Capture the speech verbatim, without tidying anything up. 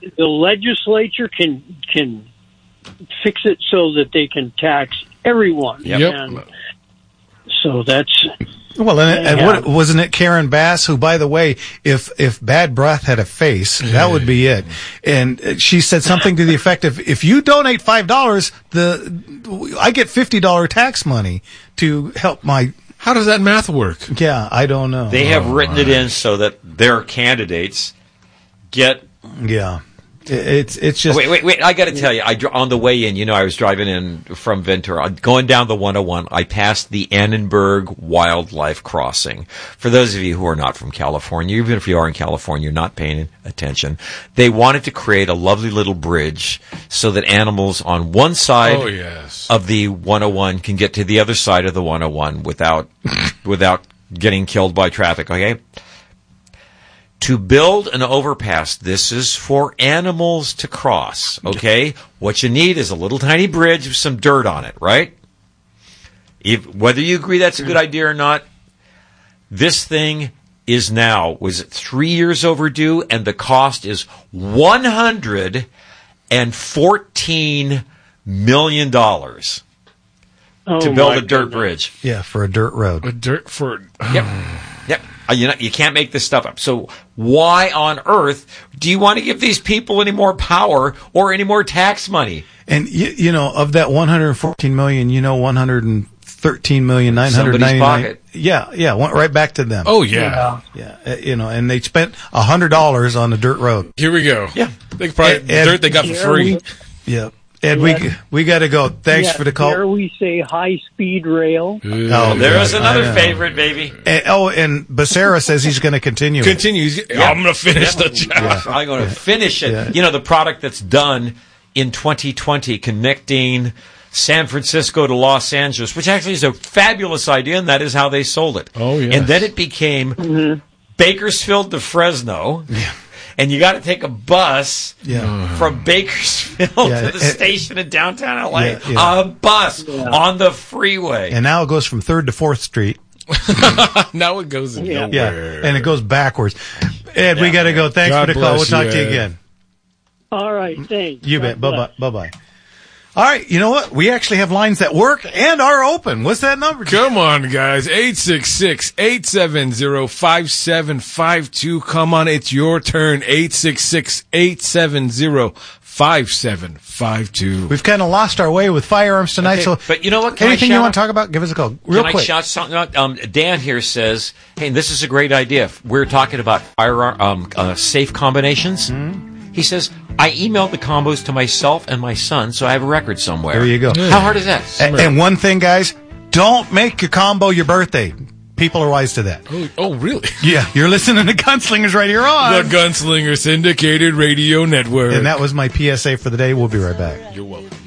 the legislature can can fix it so that they can tax everyone. Yep. And so that's... Well, and, and Yeah. what, wasn't it Karen Bass who, by the way, if if bad breath had a face, that would be it. And she said something to the effect of, if you donate five dollars, the I get fifty dollars tax money to help my... How does that math work? Yeah, I don't know. They have written it in so that their candidates get... Yeah. It's it's just... Oh, wait, wait, wait. I got to tell you, I, dr- on the way in, you know, I was driving in from Ventura. Going down the one oh one, I passed the Annenberg Wildlife Crossing. For those of you who are not from California, even if you are in California, you're not paying attention. They wanted to create a lovely little bridge so that animals on one side Oh, yes. of the one oh one can get to the other side of the one oh one without without getting killed by traffic, okay? To build an overpass, this is for animals to cross, okay? What you need is a little tiny bridge with some dirt on it, right? If, whether you agree that's a good idea or not, this thing is now, was it three years overdue, and the cost is one hundred fourteen million dollars Oh, to build my a dirt goodness. bridge. Yeah, for a dirt road. A dirt for... Yep. Yep. Uh, You know, you can't make this stuff up. So why on earth do you want to give these people any more power or any more tax money? And, you, you know, of that one hundred fourteen million, you know, one hundred thirteen million nine hundred ninety-nine. Somebody's pocket. Yeah, yeah, went right back to them. Oh, yeah. Yeah, uh, you know, and they spent one hundred dollars on the dirt road. Here we go. Yeah. They could probably... And- and- dirt they got for Dare free. we- Yeah. Ed, Yeah. we we got to go. Thanks yeah, for the call. Dare we say high-speed rail? Oh, There's God, another I know. favorite, baby. And, oh, and Becerra says he's going to continue. it. Continues. I'm going to finish the job. I'm going to finish it. Yeah. You know, the product that's done in twenty twenty connecting San Francisco to Los Angeles, which actually is a fabulous idea, and that is how they sold it. Oh, yes. And then it became Bakersfield to Fresno. And you got to take a bus Yeah. from Bakersfield Yeah, to the and- station in downtown L A. Yeah, yeah. A bus on the freeway. And now it goes from third to fourth Street. Now it goes in Yeah. Yeah, nowhere. and it goes backwards. Ed, we got to go. Thanks God for the call. We'll bless talk you, to you Ed. again. All right, thanks. You God bet. Bye bye. bless. Bye bye. All right. You know what? We actually have lines that work and are open. What's that number? Come on, guys. eight six six, eight seven zero, five seven five two. Come on, it's your turn. eight six six, eight seven zero, five seven five two. We've kind of lost our way with firearms tonight. Okay, so, but you know what? Can I anything you shout want to out- talk about? Give us a call, real Can quick. I shout something out? Um, Dan here says, hey, this is a great idea. We're talking about firearm um, uh, safe combinations. Mm-hmm. He says, I emailed the combos to myself and my son, so I have a record somewhere. There you go. How hard is that? A- and one thing, guys, don't make your combo your birthday. People are wise to that. Oh, oh, really? Yeah, you're listening to Gunslingers right here on. The Gunslinger Syndicated Radio Network. And that was my P S A for the day. We'll be right back. You're welcome.